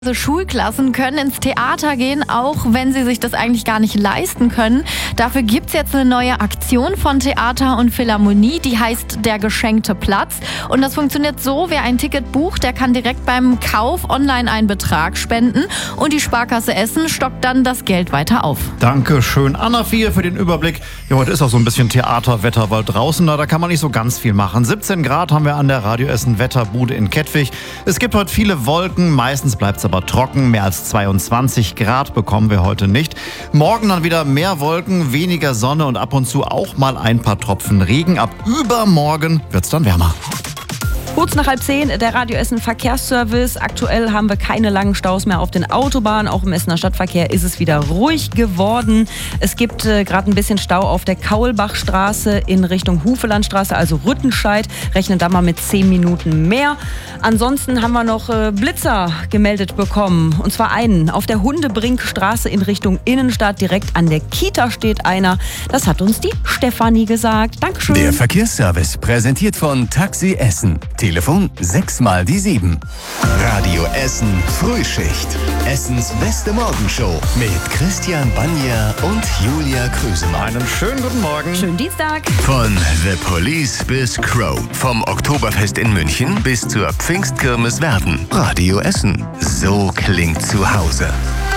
Also Schulklassen können ins Theater gehen, auch wenn sie sich das eigentlich gar nicht leisten können. Dafür gibt's jetzt eine neue Aktion von Theater und Philharmonie, die heißt Der geschenkte Platz. Und das funktioniert so, wer ein Ticket bucht, der kann direkt beim Kauf online einen Betrag spenden und die Sparkasse Essen stockt dann das Geld weiter auf. Dankeschön, Anna Vier, für den Überblick. Ja, heute ist auch so ein bisschen Theaterwetter, weil draußen, da kann man nicht so ganz viel machen. 17 Grad haben wir an der Radio Essen Wetterbude in Kettwig. Es gibt heute viele Wolken, meistens bleibt's aber trocken. Mehr als 22 Grad bekommen wir heute nicht. Morgen dann wieder mehr Wolken, weniger Sonne und ab und zu auch mal ein paar Tropfen Regen. Ab übermorgen wird's dann wärmer. Kurz nach 9:30 der Radio Essen Verkehrsservice. Aktuell haben wir keine langen Staus mehr auf den Autobahnen. Auch im Essener Stadtverkehr ist es wieder ruhig geworden. Es gibt gerade ein bisschen Stau auf der Kaulbachstraße in Richtung Hufelandstraße, also Rüttenscheid. Rechnen da mal mit 10 Minuten mehr. Ansonsten haben wir noch Blitzer gemeldet bekommen. Und zwar einen auf der Hundebrinkstraße in Richtung Innenstadt. Direkt an der Kita steht einer. Das hat uns die Stefanie gesagt. Dankeschön. Der Verkehrsservice präsentiert von Taxi Essen. Telefon 6x7. Radio Essen Frühschicht. Essens beste Morgenshow mit Christian Banja und Julia Krüsemann. Einen schönen guten Morgen. Schönen Dienstag. Von The Police bis Crow. Vom Oktoberfest in München bis zur Pfingstkirmes Werden. Radio Essen. So klingt zu Hause.